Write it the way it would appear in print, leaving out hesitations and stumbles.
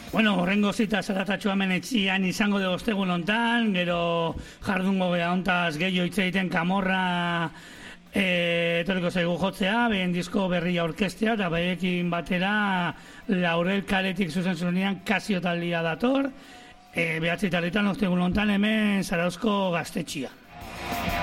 Bueno, horrengo zita zaratatxo hemen etxian izango de ostegun hontan, gero jardungo gea hontaz gehiago hitz egiten Kamorra etorriko zaigu jotzea, behen disko berria orkestea, eta behekin batera Laurel Karetik zuzen zuenean Kasio taldia dator, behatzi taletan ostegun hontan hemen Zarauzko gaztetxia.